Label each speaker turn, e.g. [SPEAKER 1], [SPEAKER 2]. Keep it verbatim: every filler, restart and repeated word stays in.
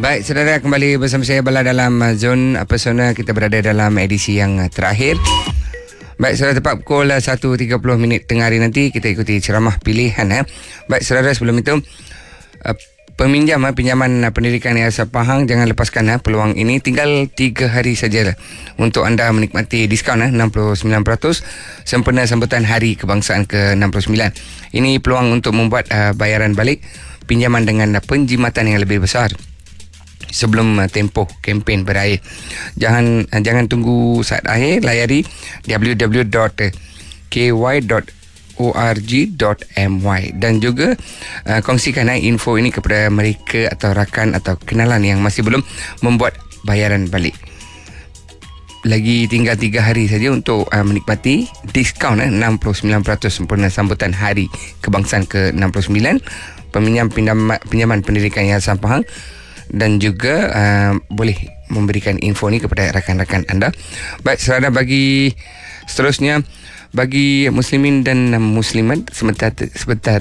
[SPEAKER 1] Baik, saudara, kembali bersama saya Bala dalam uh, Zon Persona. Kita berada dalam edisi yang uh, terakhir. Baik, saudara, tepat pukul uh, satu tiga puluh minit tengah hari nanti kita ikuti ceramah pilihan. Eh. Baik, saudara, sebelum itu uh, peminjam uh, pinjaman uh, pendidikan Yayasan Pahang, jangan lepaskan uh, peluang ini. Tinggal tiga hari saja untuk anda menikmati diskaun uh, enam puluh sembilan peratus sempena sambutan Hari Kebangsaan ke enam puluh sembilan. Ini peluang untuk membuat uh, bayaran balik pinjaman dengan uh, penjimatan yang lebih besar sebelum uh, tempoh kempen berakhir. Jangan uh, jangan tunggu saat akhir, layari w w w dot k y dot org dot m y dan juga uh, kongsikan uh, info ini kepada mereka atau rakan atau kenalan yang masih belum membuat bayaran balik. Lagi tinggal tiga hari saja untuk uh, menikmati diskaun uh, enam puluh sembilan peratus sempurna sambutan Hari Kebangsaan ke enam puluh sembilan. Peminjam pinjaman, pinjaman pendidikan Yayasan Pahang dan juga uh, boleh memberikan info ni kepada rakan-rakan anda. Baik, saudara, bagi seterusnya bagi muslimin dan muslimat sebentar sebentar